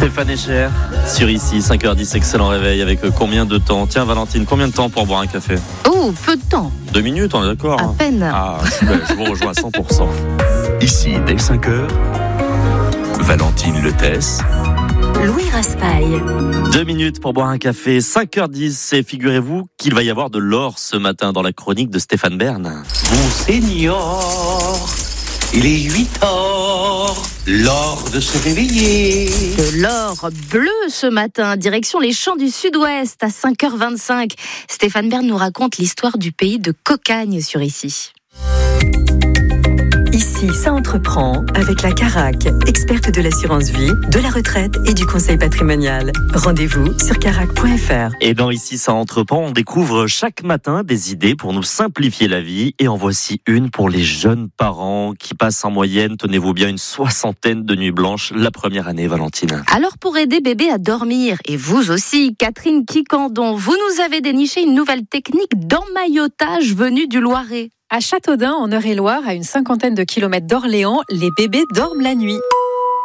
Stéphane Echer, sur ici, 5h10, excellent réveil avec combien de temps? Tiens Valentine, combien de temps pour boire un café? Oh, peu de temps. 2 minutes, on est d'accord? À peine. Ah, super, je vous rejoins à 100%. Ici, dès 5h, Valentine Letès, Louis Raspail. 2 minutes pour boire un café, 5h10, et figurez-vous qu'il va y avoir de l'or ce matin dans la chronique de Stéphane Bern. Monseigneur, il est 8h, l'heure de se réveiller. De l'or bleu ce matin, direction les champs du sud-ouest à 5h25. Stéphane Bern nous raconte l'histoire du pays de Cocagne sur ici. Ici, ça entreprend avec la Carac, experte de l'assurance vie, de la retraite et du conseil patrimonial. Rendez-vous sur carac.fr. Et dans Ici ça entreprend, on découvre chaque matin des idées pour nous simplifier la vie. Et en voici une pour les jeunes parents qui passent en moyenne, tenez-vous bien, une 60aine de nuits blanches la première année, Valentine. Alors pour aider bébé à dormir, et vous aussi, Catherine Quicandon, vous nous avez déniché une nouvelle technique d'emmaillotage venue du Loiret. À Châteaudun, en Eure-et-Loire, à une 50aine de kilomètres d'Orléans, les bébés dorment la nuit.